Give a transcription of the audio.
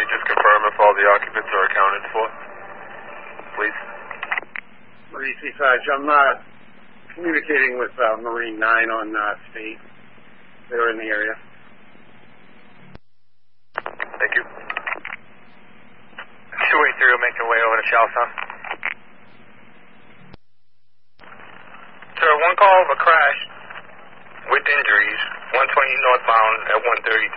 just confirm if all the occupants are accounted for, please? Maurice Sarge, I'm communicating with Marine 9 on State. They're in the area. Thank you. 283 making way over to Charlestown. Sir, one call of a crash with injuries, 120 northbound at 130